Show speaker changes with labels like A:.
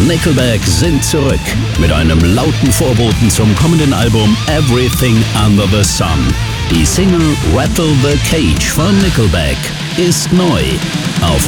A: Nickelback sind zurück mit einem lauten Vorboten zum kommenden Album Everything Under the Sun. Die Single Rattle the Cage von Nickelback ist neu auf